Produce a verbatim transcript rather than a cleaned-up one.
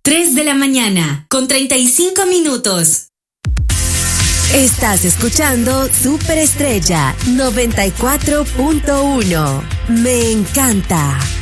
tres de la mañana, con treinta y cinco minutos. Estás escuchando Superestrella noventa y cuatro punto uno. Me encanta.